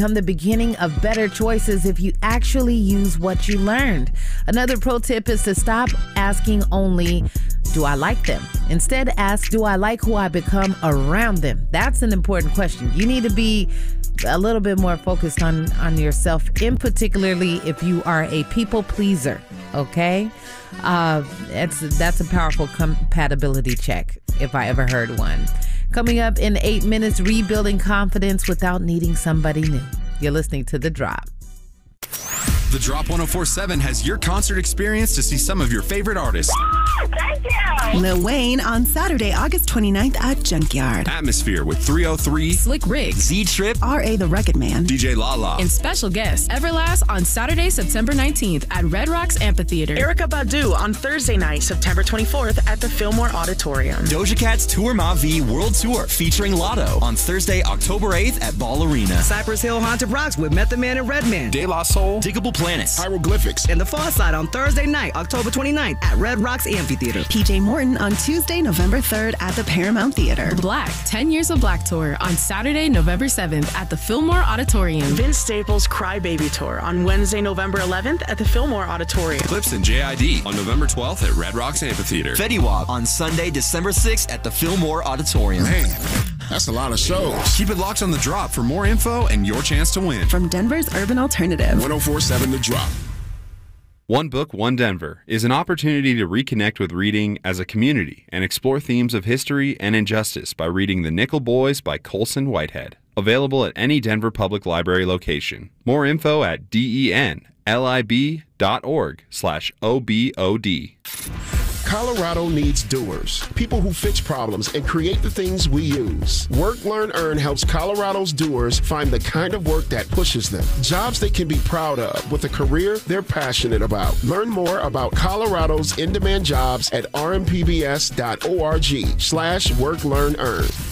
become the beginning of better choices if you actually use what you learned. Another pro tip is to stop asking only, do I like them? Instead, ask, do I like who I become around them? That's an important question. You need to be a little bit more focused on yourself, in particularly if you are a people pleaser, okay? That's a powerful compatibility check, if I ever heard one. Coming up in 8 minutes, rebuilding confidence without needing somebody new. You're listening to The Drop. The Drop 104.7 has your concert experience to see some of your favorite artists. Thank you. Lil Wayne on Saturday, August 29th at Junkyard. Atmosphere with 303, Slick Rick, Z-Trip, R.A. the Rugged Man, DJ Lala, and special guest Everlast on Saturday, September 19th at Red Rocks Amphitheater. Erykah Badu on Thursday night, September 24th at the Fillmore Auditorium. Doja Cat's Tour Ma V World Tour featuring Lotto on Thursday, October 8th at Ball Arena. Cypress Hill Haunted Rocks with Method Man and Redman. De La Soul, Diggable Planets, Hieroglyphics, And The Far Side on Thursday night, October 29th at Red Rocks Amphitheater. PJ Morton on Tuesday, November 3rd at the Paramount Theater. Black, 10 Years of Black Tour on Saturday, November 7th at the Fillmore Auditorium. Vince Staples' Cry Baby Tour on Wednesday, November 11th at the Fillmore Auditorium. Clips and JID on November 12th at Red Rocks Amphitheater. Fetty Wap on Sunday, December 6th at the Fillmore Auditorium. Man, that's a lot of shows. Keep it locked on The Drop for more info and your chance to win. From Denver's Urban Alternative. 104.7 The Drop. One Book, One Denver is an opportunity to reconnect with reading as a community and explore themes of history and injustice by reading The Nickel Boys by Colson Whitehead. Available at any Denver Public Library location. More info at denlib.org/OBOD. Colorado needs doers, people who fix problems and create the things we use. Work, Learn, Earn helps Colorado's doers find the kind of work that pushes them. Jobs they can be proud of with a career they're passionate about. Learn more about Colorado's in-demand jobs at rmpbs.org/work, learn, earn.